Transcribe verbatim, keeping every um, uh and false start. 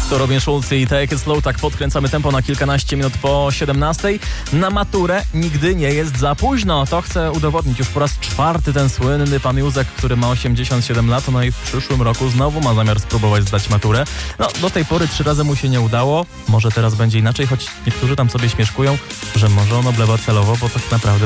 To Robin Schulz i Take It Slow. Tak podkręcamy tempo na kilkanaście minut po siedemnastej. Na maturę nigdy nie jest za późno. To chce udowodnić już po raz czwarty ten słynny pan Józek, który ma osiemdziesiąt siedem lat, no i w przyszłym roku znowu ma zamiar spróbować zdać maturę. No, do tej pory trzy razy mu się nie udało. Może teraz będzie inaczej, choć niektórzy tam sobie śmieszkują, że może on oblewa celowo, bo tak naprawdę